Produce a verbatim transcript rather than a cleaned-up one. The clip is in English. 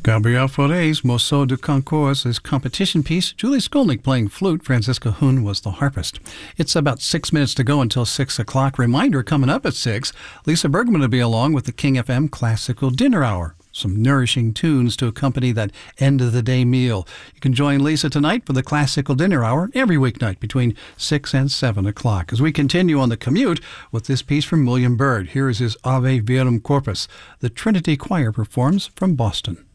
Gabriel Fauré's Morceau de Concours, his competition piece. Julie Skolnick playing flute. Franziska Hun was the harpist. It's about six minutes to go until six o'clock. Reminder coming up at six, Lisa Bergman will be along with the King F M Classical Dinner Hour. Some nourishing tunes to accompany that end-of-the-day meal. You can join Lisa tonight for the Classical Dinner Hour every weeknight between six and seven o'clock. As we continue on the commute with this piece from William Byrd. Here is his Ave Verum Corpus. The Trinity Choir performs from Boston.